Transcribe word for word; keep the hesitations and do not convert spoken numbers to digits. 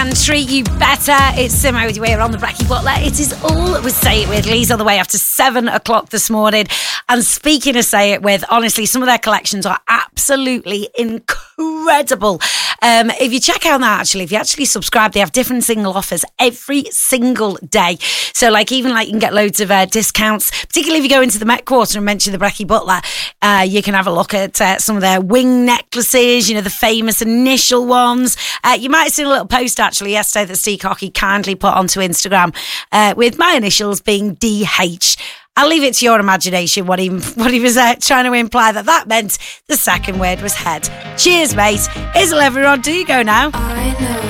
can treat you better. It's Simo with you here on the Bracky Butler. It is all with Say It With. Lee's on the way after seven o'clock this morning. And speaking of Say It With, honestly, some of their collections are absolutely incredible. Um, if you check out that, actually, if you actually subscribe, they have different single offers every single day. So, like, even like you can get loads of uh, discounts, particularly if you go into the Met Quarter and mention the Bracky Butler. Uh, you can have a look at uh, some of their wing necklaces, you know, the famous initial ones. Uh, you might have seen a little post actually yesterday that Steve Cocky kindly put onto Instagram uh, with my initials being D H. I'll leave it to your imagination what he, what he was uh, trying to imply that that meant. The second word was head. Cheers, mate. Here's everyone. Do you go now? I know.